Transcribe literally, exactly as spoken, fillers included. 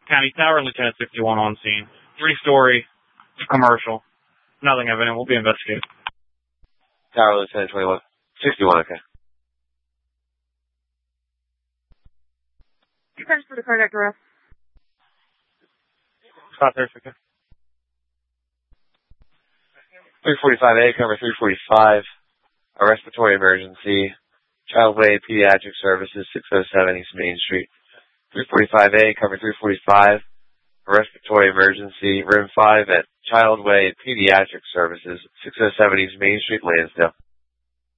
County Tower, Lieutenant sixty-one on scene. Three-story, commercial. Nothing evident. We'll be investigating. Tower, Lieutenant twenty-one. sixty-one, okay. Thanks for the cardiac arrest. Stop there, okay. three forty-five A, cover three forty-five. A respiratory emergency. Childway Pediatric Services, six oh seven East Main Street. three forty-five A, cover three forty-five. A respiratory emergency. Room five at Childway Pediatric Services, six oh seven East Main Street, Lansdale.